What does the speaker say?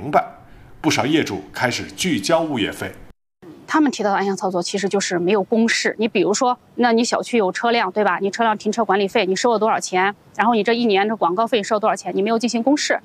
明白，不少业主开始聚焦物业费。 他们提到的暗箱操作其实就是没有公示。你比如说，那你小区有车辆，对吧？你车辆停车管理费你收了多少钱？然后你这1年的广告费收了多少钱？你没有进行公示。